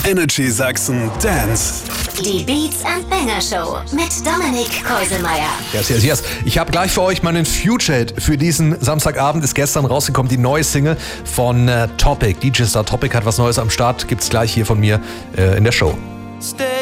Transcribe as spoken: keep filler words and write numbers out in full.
Energy Sachsen Dance. Die Beats and Banger Show mit Dominik Keuselmeier. Yes, yes, yes. Ich habe gleich für euch meinen Future-Hit für diesen Samstagabend. Ist gestern rausgekommen, die neue Single von äh, Topic. D J Star Topic hat was Neues am Start. Gibt's gleich hier von mir äh, in der Show. Stay